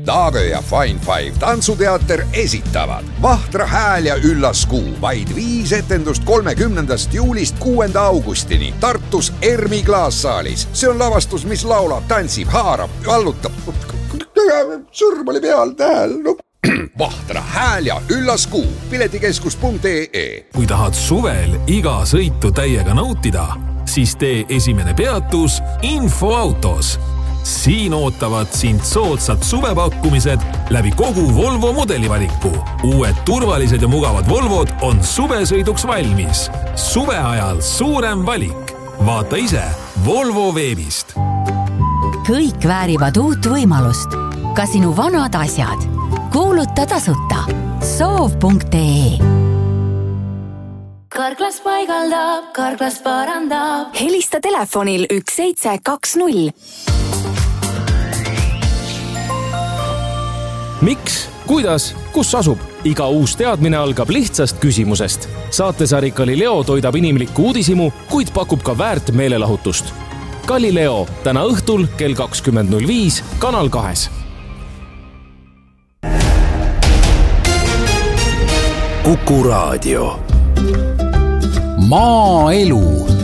Daagö ja Fine Five tantsuteater esitavad Vahtra hääl ja üllas kuu. Vaid 5 etendust 30. juulist 6. augustini Tartus Ermi klaassaalis. See on lavastus, mis laulab, tantsib, haarab, vallutab. Sõrm oli peal tähel. Vahtra hääl ja üllas kuu. Piletikeskus.ee. Kui tahad suvel iga sõitu täiega nautida, siis tee esimene peatus Infoautos. Siin ootavad sind soodsad suvepakkumised läbi kogu Volvo modelivaliku. Uued turvalised ja mugavad Volvod on suvesõiduks valmis. Suve ajal suurem valik. Vaata ise Volvo veebist. Kõik väärivad uut võimalust. Ka sinu vanad asjad. Kuuluta tasuta. Soov.ee. Karklas paigaldab, Karklas parandab. Helista telefonil 1720. Miks? Kuidas? Kus asub? Iga uus teadmine algab lihtsast küsimusest. Saatesari Galileo toidab inimlikku uudisimu, kuid pakub ka väärt meelelahutust. Galileo täna õhtul kell 20.05 Kanal 2. Kuku Raadio. Maaelu.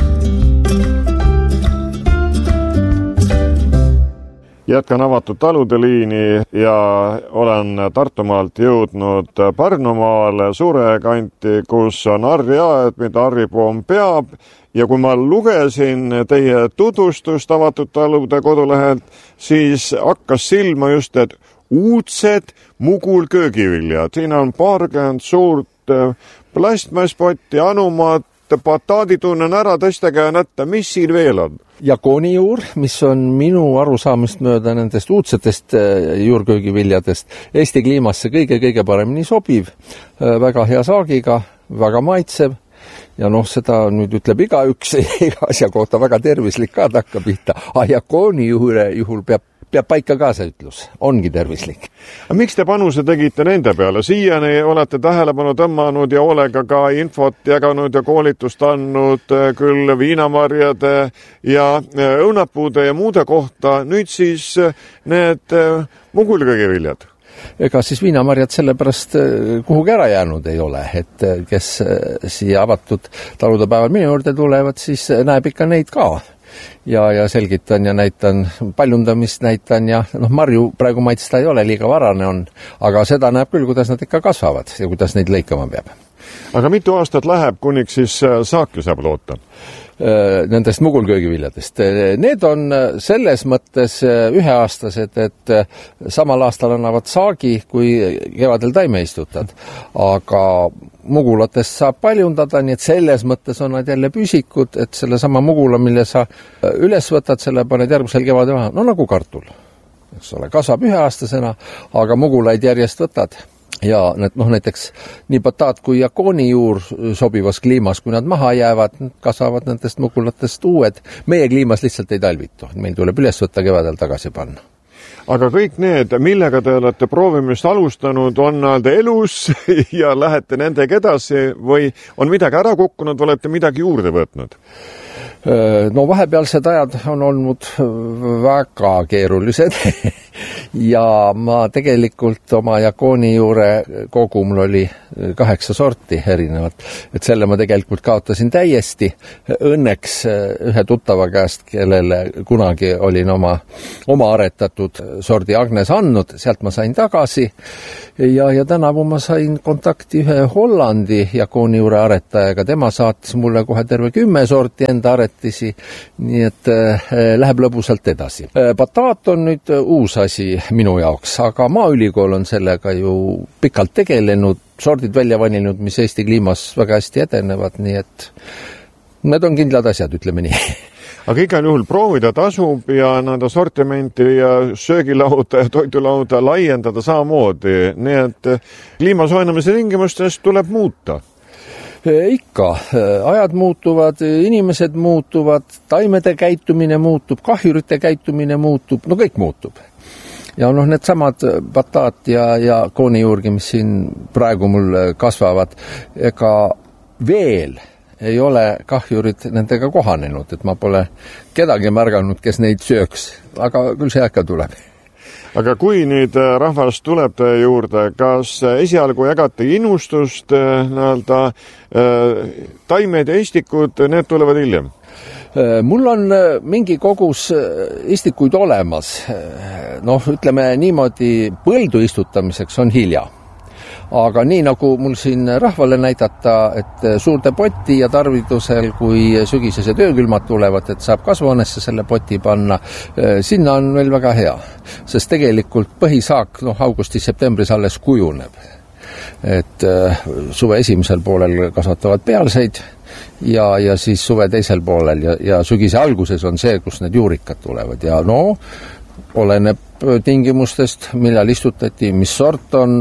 Jätkan avatud talude liini ja olen Tartumaalt jõudnud Pärnumaale Suure kanti, kus on harriaed, mida harripoom peab. Ja kui ma lugesin teie tutvustust avatud talude kodulehelt, siis hakkas silma just, et uudsed mugul köögiviljad. Siin on 20 suurt plastmasspotti, anumaad, bataadi tunnen ära, tõstage nätta, mis siin veel on? Jakoonijuur, mis on minu arusaamist mööda nendest uudsetest juurköögiviljadest Eesti kliimasse kõige paremini sobiv, väga hea saagiga, väga maitsev ja seda nüüd ütleb igaüks iga asja kohta väga tervislik ka takka pihta. Jakoonijuure juhul peab paika ka see ütlus, ongi tervislik. Miks te panuse tegite nende peale? Siiani olete tähelepanu tõmmanud ja hoolega ka infot jaganud ja koolitust andnud küll viinamarjade ja õunapuude ja muude kohta. Nüüd siis need mugulköögiviljad. Ega siis viinamarjad sellepärast kuhugi ära jäänud ei ole, et kes siia avatud taludepäeval minu juurde tulevad, siis näeb ikka neid ka. Ja selgitan ja näitan, paljundamist näitan ja marju praegu maitsta ei ole, liiga varane on, aga seda näeb küll, kuidas nad ikka kasvavad ja kuidas neid lõikama peab. Aga mitu aastat läheb, kuniks siis saaki saab loota? Nendest mugulköögiviljadest. Need on selles mõttes üheaastased, et samal aastal annavad saagi, kui kevadel taime istutad. Aga mugulatest saab paljundada, nii et selles mõttes on nad jälle püsikud, et selle sama mugula, mille sa üles võtad, selle paned järgmisel kevadel, nagu kartul. Eks ole, kasvab üheaastasena, aga mugulaid järjest võtad. Ja näiteks nii bataat kui jakoonijuur sobivas kliimas, kui nad maha jäävad, kasvavad nendest mugulatest uued. Meie kliimas lihtsalt ei talvitu. Meil tuleb üles võtta kevadel tagasi panna. Aga kõik need, millega te olete proovimist alustanud, on nad elus ja lähete nendega edasi või on midagi ära kukkunud või olete midagi juurde võtnud? Vahepealsed ajad on olnud väga keerulised ja ma tegelikult oma jakooni juure kogu mul oli 8 sorti erinevat, et selle ma tegelikult kaotasin täiesti. Õnneks ühe tuttava käest, kellele kunagi olin oma aretatud sordi Agnes andnud, sealt ma sain tagasi ja tänavu ma sain kontakti ühe Hollandi jakooni juure aretajaga, tema saatis mulle kohe terve 10 sorti enda aretisi, nii et läheb lõbusalt edasi. Bataat on nüüd uus asi minu jaoks, aga Maaülikool on sellega ju pikalt tegelenud, sordid välja valinud, mis Eesti kliimas väga hästi edenevad, nii et need on kindlad asjad, ütleme nii. Aga igal juhul proovida tasub ja nende sortimenti ja söögilauda ja toidulauda laiendada samamoodi, nii et kliima soojenemise tingimustes tuleb muuta. Ikka, ajad muutuvad, inimesed muutuvad, taimede käitumine muutub, kahjurite käitumine muutub, kõik muutub. Ja need samad bataat ja koonijuurgi, mis siin praegu mul kasvavad, ega veel ei ole kahjurid nendega kohanenud, et ma pole kedagi märganud, kes neid sööks, aga küll see ikka tuleb. Aga kui nüüd rahvas tuleb teie juurde, kas esialgu jagate innustust, taimed ja istikud, need tulevad hiljem? Mul on mingi kogus istikuid olemas. Ütleme niimoodi, põldu istutamiseks on hilja. Aga nii nagu mul siin rahvale näidata, et suurde potti ja tarvidusel, kui sügisesed öökülmad tulevad, et saab kasvuhoonesse selle poti panna, sinna on veel väga hea. Sest tegelikult põhisaak augustis-septembris alles kujuneb. Et suve esimesel poolel kasvatavad pealseid ja siis suve teisel poolel ja sügise alguses on see, kus need juurikad tulevad. Ja oleneb tingimustest, millal istutati, mis sort on.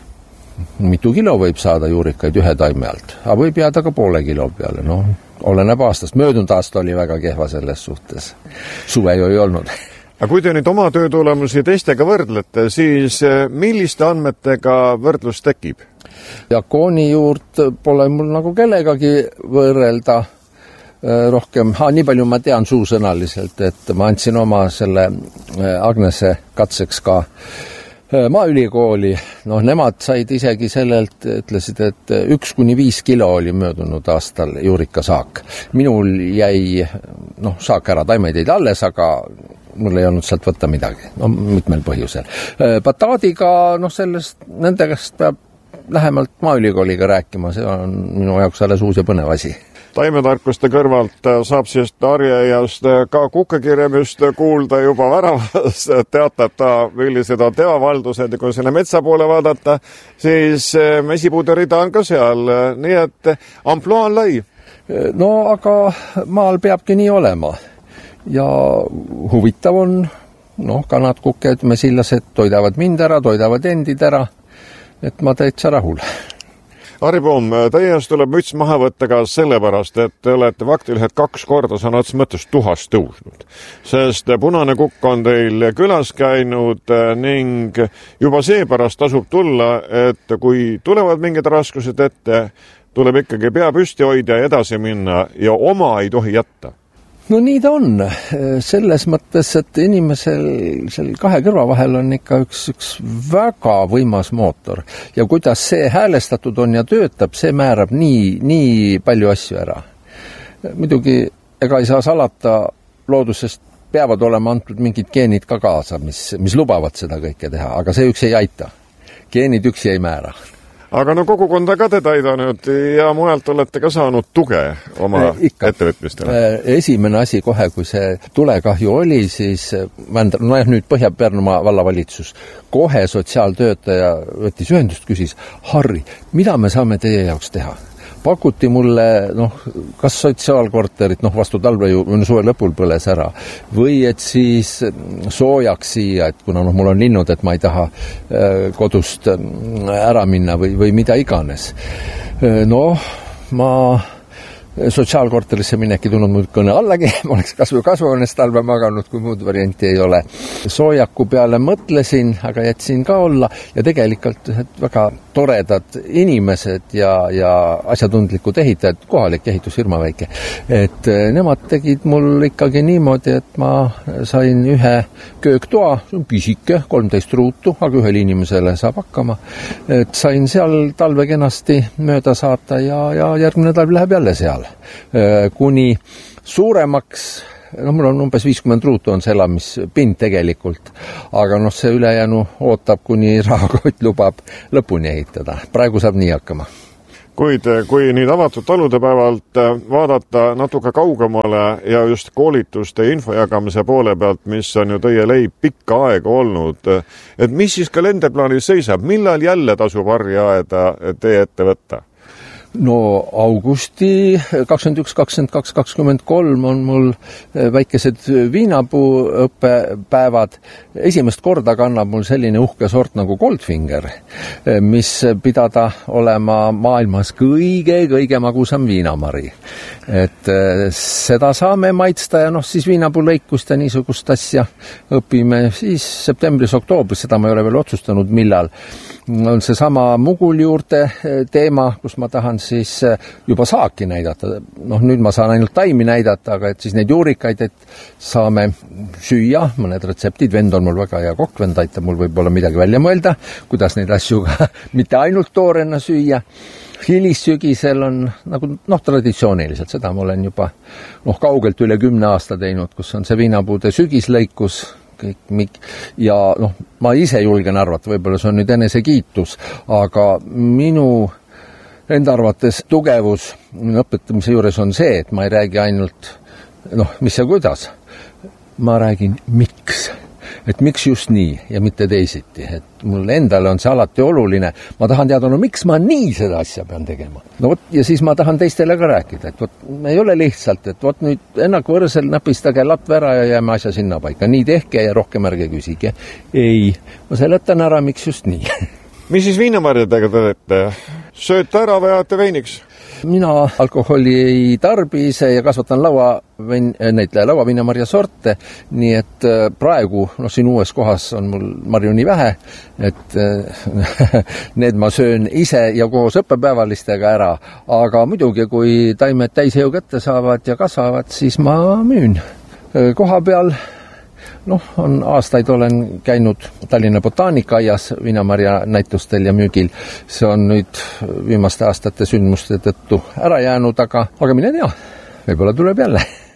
Mitu kilo võib saada juurikaid ühe taime alt, aga võib jääda ka poole kilo peale. Oleneb aastast. Möödunud aasta oli väga kehva selles suhtes. Suve ju ei olnud. Aga kui te nüüd oma töötulemusi teistega võrdlete, siis milliste andmetega võrdlus tekib? Jakooni juurt pole mul nagu kellegagi võrrelda rohkem. Nii palju ma tean suusõnaliselt, et ma andsin oma selle Agnese katseks ka Maaülikooli. Nemad said isegi sellelt, ütlesid, et 1-5 kilo oli möödunud aastal juurikasaak. Minul jäi saak ära, taimeid jäid alles, aga mul ei olnud sealt võtta midagi. Mitmel põhjusel. Bataadiga, nendest peab lähemalt Maaülikooliga rääkima, see on minu jaoks alles uus ja põnev asi. Taimetarkuste kõrvalt saab siis Tarjejast ka kukkekirjamist kuulda juba väravas, teatab ta, millised on teavaldused ja kui selle metsa poole vaadata, siis mesipuude rida on ka seal, nii et amploa on lai. Aga maal peabki nii olema ja huvitav on, kanad, kuked, mesillased toidavad mind ära, toidavad endid ära, et ma täitsa rahul. Harri Poom, teie eest tuleb müts maha võtta ka sellepärast, et te olete faktiliselt 2 korda sõna otseses mõttes tuhast tõusnud. Sest punane kukk on teil külas käinud ning juba seepärast tasub tulla, et kui tulevad mingid raskused ette, tuleb ikkagi pea püsti hoida ja edasi minna ja oma ei tohi jätta. Nii ta on. Selles mõttes, et inimesel seal 2 kõrva vahel on ikka üks väga võimas mootor. Ja kuidas see häälestatud on ja töötab, see määrab nii palju asju ära. Muidugi, ega ei saa salata, loodusest peavad olema antud mingid geenid ka kaasa, mis lubavad seda kõike teha, aga see üks ei aita. Geenid üksi ei määra. Aga kogukonda ka te taidanud ja mujalt olete ka saanud tuge oma ettevõtmistele. Esimene asi kohe, kui see tulekahju oli, siis nüüd Põhja-Pärnumaa vallavalitsus kohe sotsiaaltöötaja võttis ühendust, küsis, Harri, mida me saame teie jaoks teha? Pakuti mulle, kas sotsiaalkorterit, vastu talve ju suve lõpul põles ära, või et siis soojaks siia, et kuna mul on linnud, et ma ei taha kodust ära minna või mida iganes. Ma sotsiaalkorterisse minek ei tulnud muud kõne allagi, ma oleks kasvuhoones talve maganud, kui muud varianti ei ole. Soojaku peale mõtlesin, aga jätsin ka olla ja tegelikult väga toredad inimesed ja asjatundlikud ehitajad, kohalik ehitusfirma väike, et nemad tegid mul ikkagi niimoodi, et ma sain ühe kööktoa, see on pisike, 13 ruutu, aga ühele inimesele saab hakkama, et sain seal talve kenasti mööda saata ja järgmine talv läheb jälle seal. Kuni suuremaks, mul on umbes 50 ruutu on see elamispind tegelikult, aga see ülejäänu ootab, kuni rahakott lubab lõpuni ehitada. Praegu saab nii hakkama. Kuid kui nüüd avatud talude päevalt vaadata natuke kaugemale ja just koolituste info jagamise poole pealt, mis on ju teie leib pikka aega olnud, et mis siis kalenderplaanis seisab, millal jälle tasub harjaaeda teie ette võtta? Augusti 21, 22, 23 on mul väikesed viinapuu õppepäevad. Esimest korda kannab mul selline uhke sort nagu Goldfinger, mis pidada olema maailmas kõige magusam viinamari. Et seda saame maitsta ja siis viinapuu lõikust ja niisugust asja õpime siis septembris-oktoobris, seda ma ei ole veel otsustanud millal. On see sama mugul juurde teema, kus ma tahan siis juba saabki näidata. Noh, nüüd ma saan ainult taimi näidata, aga et siis neid juurikaid, et saame süüa, mõned retseptid, vend on mul väga hea kokk, vend aitab mul võib-olla midagi välja mõelda, kuidas neid asju ka mitte ainult toorena süüa. Hilissügisel on nagu traditsiooniliselt, seda ma olen juba kaugelt üle 10 aasta teinud, kus on see viinapuude sügislõikus kõik, ja ma ise julgen arvata, võib-olla see on nüüd enesekiitus, aga minu enda arvates tugevus õpetamise juures on see, et ma ei räägi ainult mis ja kuidas, ma räägin miks. Et miks just nii ja mitte teisiti, et mulle endale on see alati oluline, ma tahan teada, miks ma nii seda asja pean tegema. Ja siis ma tahan teistele ka rääkida, et ei ole lihtsalt, et nüüd ennaku võrsel näpistage latv ära ja jääme asja sinna paika, nii tehke ja rohkem ärge küsige. Ei, ma seletan ära, miks just nii. Mis siis viinamarjadega teete? Sööte ära või ajate veiniks? Mina alkoholi ei tarbi ise ja kasvatan lauaviinamarja sorte, nii et praegu siin uues kohas on mul marju nii vähe, et need ma söön ise ja koos õppepäevalistega ära, aga muidugi kui taimed täisjõu kätte saavad ja kasvavad, siis ma müün koha peal. On aastaid olen käinud Tallinna botaanikaaias viinamarja näitustel ja müügil. See on nüüd viimaste aastate sündmuste tõttu ära jäänud, aga mine tea, võib-olla tuleb jälle.